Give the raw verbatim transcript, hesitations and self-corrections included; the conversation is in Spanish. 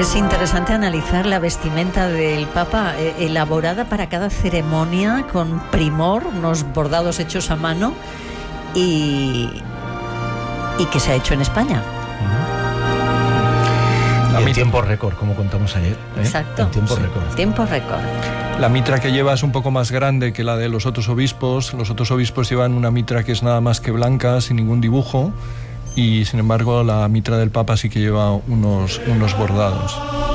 Es interesante analizar la vestimenta del Papa, eh, elaborada para cada ceremonia con primor, unos bordados hechos a mano y, y que se ha hecho en España. La y en tiempo récord, como contamos ayer. ¿eh? Exacto. En tiempo sí. récord. Tiempo récord. La mitra que lleva es un poco más grande que la de los otros obispos. Los otros obispos llevan una mitra que es nada más que blanca, sin ningún dibujo. Y sin embargo la mitra del Papa sí que lleva unos, unos bordados.